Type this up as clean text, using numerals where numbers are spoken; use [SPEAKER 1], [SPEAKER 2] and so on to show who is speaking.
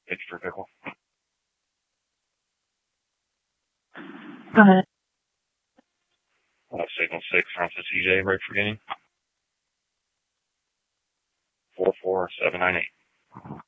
[SPEAKER 1] Pitch for pickle.
[SPEAKER 2] Go ahead.
[SPEAKER 1] Signal 6, Francis CJ, right for getting. 44798.